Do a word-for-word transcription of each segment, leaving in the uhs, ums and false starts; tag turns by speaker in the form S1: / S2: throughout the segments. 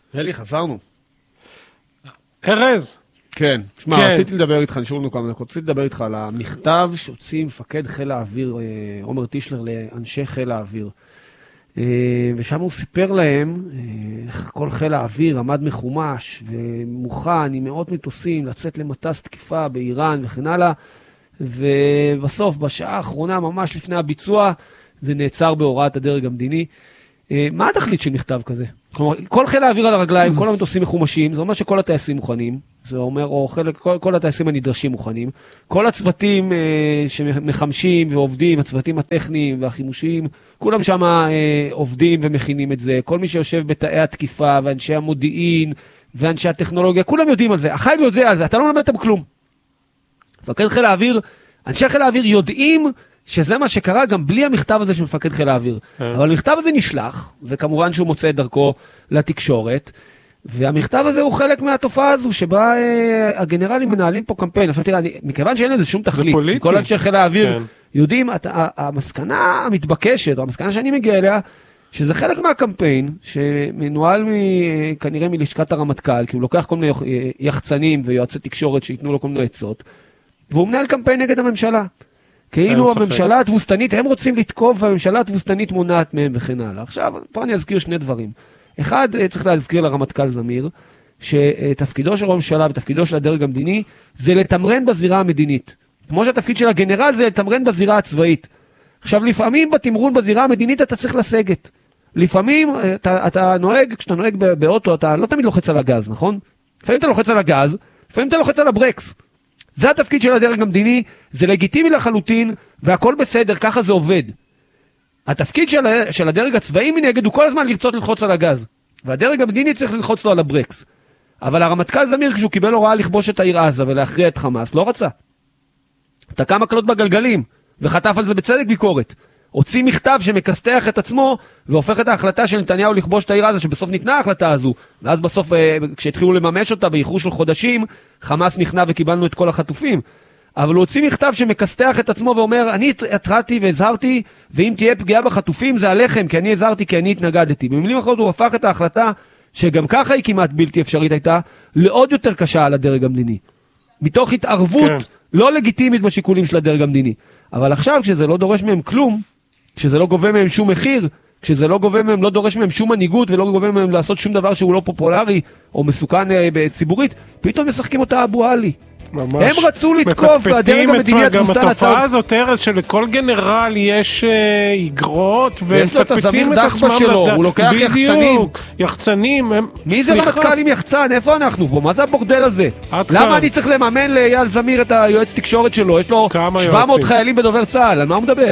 S1: אלי, חזרנו.
S2: ארז.
S1: כן, שמע, כן. רציתי לדבר איתך, נשארו לנו כמה דקות, רציתי לדבר איתך על המכתב שהוציא מפקד חיל האוויר, עומר טישלר, לאנשי חיל האוויר. ושם הוא סיפר להם איך כל חיל האוויר עמד מחומש ומוכן עם מאות מטוסים לצאת למטס תקיפה באיראן וכן הלאה, ובסוף, בשעה האחרונה, ממש לפני הביצוע, זה נעצר בהוראת הדרג המדיני. מה התכלית של מכתב כזה? כלומר, כל חיל האוויר על הרגליים, כל המטוסים מחומשים, זה אומר שכל הטייסים מוכנים, זה אומר, או חלק, כל, כל הטייסים הנדרשים מוכנים, כל הצוותים אה, שמחמשים ועובדים, הצוותים הטכניים והחימושיים, כולם שם אה, עובדים ומכינים את זה, כל מי שיושב בתאי התקיפה ואנשי המודיעין ואנשי הטכנולוגיה, כולם יודעים על זה, החיל יודע על זה, אתה לא למד אותם כלום. מפקד חיל האוויר, אנשי חיל האוויר יודעים שזה מה שקרה גם בלי המכתב הזה של מפקד חיל האוויר. אבל המכתב הזה נשלח, וכמובן שהוא מוצא את דרכו לתקשורת, והמכתב הזה הוא חלק מהתופעה הזו, שבה אה, הגנרלים מנהלים פה קמפיין. עכשיו תראה, אני, מכיוון שאין לזה שום תכלית, כל אנשי חיל האוויר כן. יודעים, את, המסקנה המתבקשת, או המסקנה שאני מגיע אליה, שזה חלק מהקמפיין, שמנוהל מ, כנראה מלשכת הרמטכ"ל, כי הוא לוקח כל מיני יחצנים ויועצי תקשורת שיתנו לו כל מיני עצות, והוא מנהל קמפיין נגד הממשלה. כאילו הממשלה התבוסתנית, הם רוצים לתקוף, והממשלה התבוסתנית מונעת מהם וכן הלאה. עכשיו, פה אני אזכיר שני דברים. אחד, צריך להזכיר לרמטכ"ל זמיר, שתפקידו של ראש הממשלה ותפקידו של הדרג המדיני, זה לתמרן בזירה המדינית. כמו שהתפקיד של הגנרל זה לתמרן בזירה הצבאית. עכשיו, לפעמים בתמרון בזירה המדינית אתה צריך לסגת. לפעמים אתה, אתה נוהג, כשאתה נוהג באוטו, אתה לא תמיד לוחץ על הגז, נכון? לפעמים אתה לוחץ על הגז, לפעמים אתה לוחץ על הברקס. זה התפקיד של הדרג המדיני, זה לגיטימי לחלוטין, והכל בסדר, ככה זה עובד. התפקיד של, של הדרג הצבאי מנגד הוא כל הזמן לרצות ללחוץ על הגז, והדרג המדיני צריך ללחוץ לו על הברקס. אבל הרמטכ"ל זמיר, כשהוא קיבל הוראה לכבוש את העיר עזה ולהכריע את חמאס, לא רצה. תקע מקלות בגלגלים, וחטף על זה בצדק ביקורת. הוציא מכתב שמקסתח את עצמו, והופך את ההחלטה של נתניהו לכבוש את העיר עזה, שבסוף ניתנה ההחלטה הזו, ואז בסוף, כשהתחילו לממש אותה באיחור של חודשים, חמאס נכנע וקיבלנו את כל החטופים. אבל הוא הוציא מכתב שמקסתח את עצמו ואומר, אני התרעתי והזהרתי, ואם תהיה פגיעה בחטופים זה עליכם, כי אני הזהרתי, כי אני התנגדתי. במילים אחרות הוא הפך את ההחלטה, שגם ככה היא כמעט בלתי אפשרית הייתה, לעוד יותר קשה על הדרג המדיני. מתוך התערבות כן. לא לגיטימית בשיקולים של הדרג המדיני. אבל עכשיו, כשזה לא דורש מהם כלום, כשזה לא גובה מהם שום מחיר, כשזה לא גובה מהם, לא דורש מהם שום מנהיגות, ולא גובה מהם לעשות שום דבר שהוא לא פופולרי, או מסוכן אה, ציבורית, פתאום משחקים אותה אבו עלי. ממש. הם רצו לתקוף, והדרג המדיני התבוסתן הצד.
S2: גם התופעה הזאת, ארז, שלכל גנרל יש איגרות, והם תקפיצים את עצמם
S1: לדעת. הוא לוקח יחצנים.
S2: יחצנים, הם...
S1: מי זה רמטכ"ל עם יחצן? איפה אנחנו פה? מה זה הבורדל הזה? למה אני צריך לממן לאייל זמיר את היועץ תקשורת שלו? יש לו שבע מאות חיילים בדובר צה"ל, על מה הוא מדבר?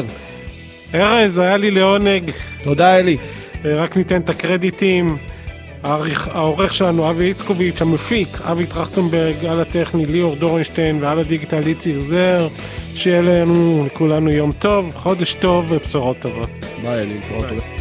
S2: ארז, היה לי לעונג.
S1: תודה, אלי.
S2: רק ניתן את הקרדיטים. העורך שלנו אבי יצקוביץ', המפיק אבי טרכטנברג, על הטכני ליאור דורנשטיין, ועל הדיגיטל איציק זר. שיהיה לנו לכולנו יום טוב, חודש טוב ובשורות טובות.
S1: ביי, אלי, תודה.